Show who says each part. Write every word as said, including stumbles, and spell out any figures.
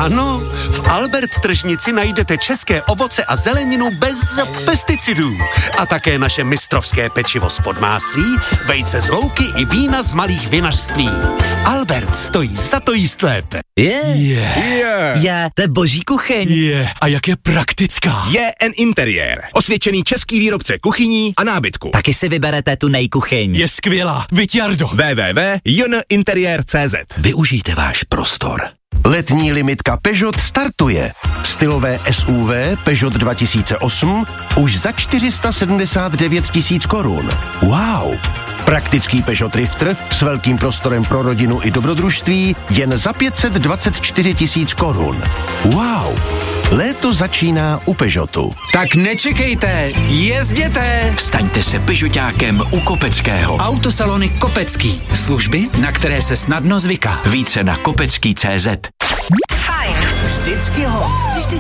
Speaker 1: Ano, v Albert tržnici najdete české ovoce a zeleninu bez pesticidů. A také naše mistrovské pečivo z podmáslí, vejce z louky i vína z malých vinařství. Albert stojí za to jíst lépe.
Speaker 2: Je, yeah.
Speaker 3: je,
Speaker 2: yeah. yeah. to je boží kuchyň.
Speaker 3: Je, yeah. A jak je praktická.
Speaker 4: Je en Interiér, osvědčený český výrobce kuchyní a nábytku.
Speaker 2: Taky si vyberete tu nejkuchyň.
Speaker 3: Je skvělá, Vyťardo.
Speaker 4: w w w tečka j n interiér tečka c z.
Speaker 1: Využijte váš prostor. Letní limitka Peugeot startuje. Stylové S U V Peugeot dva tisíce osm už za čtyři sta sedmdesát devět tisíc korun. Wow! Praktický Peugeot Drifter s velkým prostorem pro rodinu i dobrodružství jen za pět set dvacet čtyři tisíc korun. Wow! Léto začíná u Peugeotu.
Speaker 5: Tak nečekejte, jezděte!
Speaker 6: Staňte se Peugeotákem u Kopeckého.
Speaker 5: Autosalony Kopecký. Služby, na které se snadno zvyká.
Speaker 6: Více na kopecký tečka cé zet.
Speaker 7: Fajn. Vždycky hot. Vždycky